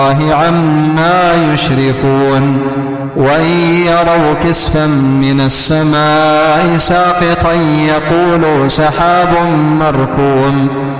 الله عما يشركون وإن يروا كسفا من السماء ساقطا يقولوا سحاب مركوم